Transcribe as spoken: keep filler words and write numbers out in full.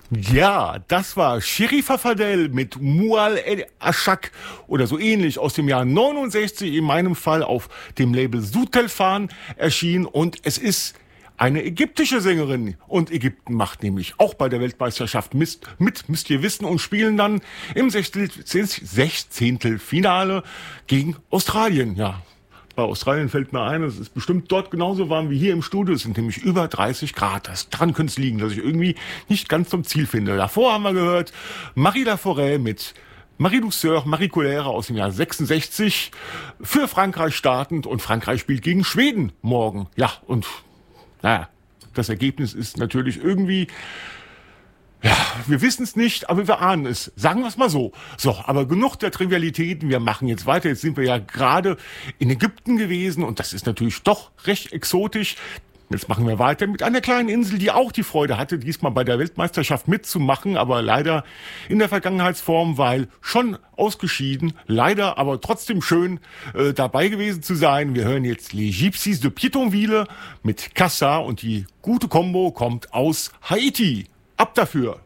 Ja, das war Sherifa Fadel mit Mual El Ashak oder so ähnlich aus dem Jahr neunundsechzig, in meinem Fall auf dem Label Sutelfan erschienen, und es ist eine ägyptische Sängerin, und Ägypten macht nämlich auch bei der Weltmeisterschaft mit, mit müsst ihr wissen, und spielen dann im Sechzehntelfinale gegen Australien, ja. Bei Australien fällt mir ein, es ist bestimmt dort genauso warm wie hier im Studio. Es sind nämlich über dreißig Grad. Das daran könnte es liegen, dass ich irgendwie nicht ganz zum Ziel finde. Davor haben wir gehört Marie Laforêt mit Marie Douceur, Marie Colère aus dem Jahr sechsundsechzig. Für Frankreich startend, und Frankreich spielt gegen Schweden morgen. Ja, und naja, das Ergebnis ist natürlich irgendwie... Ja, wir wissen es nicht, aber wir ahnen es. Sagen wir es mal so. So, aber genug der Trivialitäten. Wir machen jetzt weiter. Jetzt sind wir ja gerade in Ägypten gewesen, und das ist natürlich doch recht exotisch. Jetzt machen wir weiter mit einer kleinen Insel, die auch die Freude hatte, diesmal bei der Weltmeisterschaft mitzumachen, aber leider in der Vergangenheitsform, weil schon ausgeschieden. Leider, aber trotzdem schön äh, dabei gewesen zu sein. Wir hören jetzt Les Gypsies de Pétonville mit Cassa, und die gute Kombo kommt aus Haiti. Ab dafür!